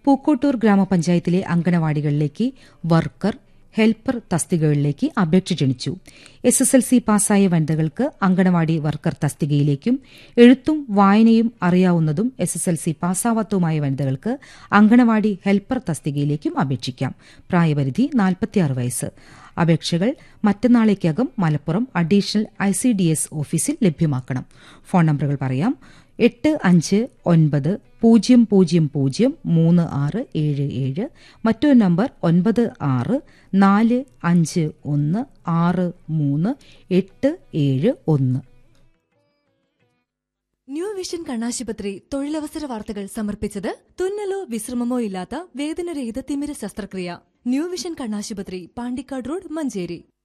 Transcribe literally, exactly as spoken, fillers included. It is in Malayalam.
പൂക്കോട്ടൂർ ഗ്രാമപഞ്ചായത്തിലെ അങ്കണവാടികളിലേക്ക് വർക്കർ, ഹെൽപ്പർ തസ്തികകളിലേക്ക് അപേക്ഷ ക്ഷണിച്ചു. എസ് എസ് എൽ സി പാസ്സായ വനിതകൾക്ക് അങ്കണവാടി വർക്കർ തസ്തികയിലേക്കും എഴുത്തും വായനയും അറിയാവുന്നതും എസ് എസ് എൽ സി പാസ്സാവാത്തതുമായ വനിതകൾക്ക് അങ്കണവാടി ഹെൽപ്പർ തസ്തികയിലേക്കും അപേക്ഷിക്കാം. പ്രായപരിധി നാൽപ്പത്തിയാറ് വയസ്സ്. അപേക്ഷകൾ മറ്റന്നാളേക്കകം Malappuram additional I C D S ഓഫീസിൽ ലഭ്യമാക്കണം. ഫോൺ നമ്പറുകൾ പറയാം. എട്ട് അഞ്ച് ഒൻപത് പൂജ്യം പൂജ്യം പൂജ്യം മൂന്ന് ആറ് ഏഴ് ഏഴ്. മറ്റൊരു നമ്പർ ഒൻപത് ആറ് നാല് അഞ്ച് ഒന്ന് ആറ് മൂന്ന് എട്ട് ഏഴ് ഒന്ന്. ന്യൂ വിഷൻ കണ്ണാശുപത്രി തൊഴിലവസര വാർത്തകൾ സമർപ്പിച്ചത് തുന്നലോ വിശ്രമമോ ഇല്ലാത്ത വേദനരഹിത തിമിര ശസ്ത്രക്രിയ. ന്യൂ വിഷൻ കണ്ണാശുപത്രി, പാണ്ടിക്കാട് റോഡ്, മഞ്ചേരി.